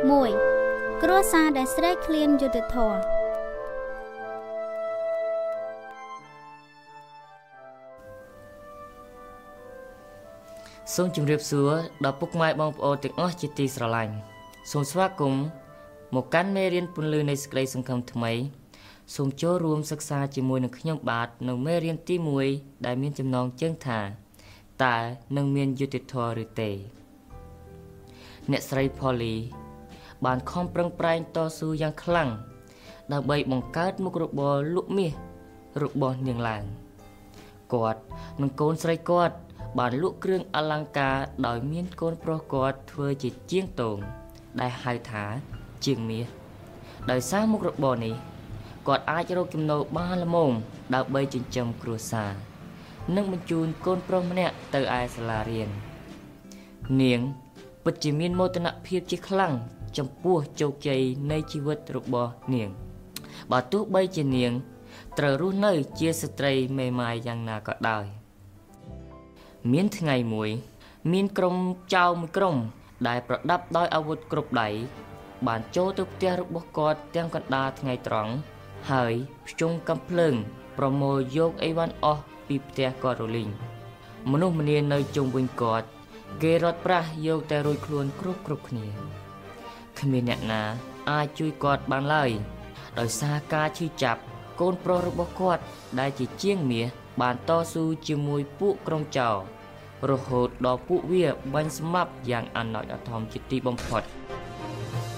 1. គ្រួសារដែលស្រេកឃ្លានយុត្តិធម៌សូមជម្រាបសួរដល់ពុកម៉ែបងប្អូនទាំងអស់ជាទីស្រឡាញ់សូមស្វាគមន៍មកកាន់មេរៀនពន្លឺនៃសេចក្តីសង្ឃឹមថ្មីសូមចូលរួមសិក្សាជាមួយនឹងខ្ញុំបាទនៅមេរៀនទី1ដែលមានចំណងជើងថាតើនឹងមានយុត្តិធម៌ឬទេអ្នកស្រី Polly បានខំប្រឹងប្រែងតស៊ូយ៉ាងខ្លាំងដើម្បីបង្កើតមុខរបរលក់មាសរបស់នាងឡើងគាត់និងកូនស្រីគាត់បានលក់គ្រឿងអលង្ការដោយមានកូនប្រុសគាត់ធ្វើជាជាងទងដែលហៅថាជាងមាសដោយសារមុខរបរនេះគាត់អាចរកចំណូលបានល្មមដើម្បីចិញ្ចឹមគ្រួសារនិងបញ្ជូនកូនប្រុសម្នាក់ទៅឯសាលារៀននាងពិតជាមានមោទនភាពជាខ្លាំងចំពោះជោគជ័យនៃជីវិតរបស់នាងបើទោះបីជានាងត្រូវរស់នៅជាស្ត្រីមេម៉ាយយ៉ាងណាក៏ដោយមានថ្ងៃមួយមានក្រុមចៅមួយក្រុមដែលប្រដាប់ដោយអាវុធគ្រប់ដៃបានចូលទៅផ្ទះរបស់គាត់ទាំងកណ្ដាលថ្ងៃត្រង់ហើយភ្ជង់កាំភ្លើងប្រមូលយកអីវ៉ាន់អស់ពីផ្ទះគាត់រលីងមនុស្សម្នានៅជុំវិញគាត់គេរត់ប្រាស់យកតែរួចខ្លួនគ្រប់គ្នាគ្មានអ្នកណាអាចជួយគាត់បានឡើយដោយសារការឈឺចាប់កូនប្រុសរបស់គាត់ដែលជាជាងមាសបានតស៊ូជាមួយពួកក្រុមចៅរហូតដល់ពួកវាបាញ់សម្លាប់យ៉ាងអណោចអធមជាទីបំផុត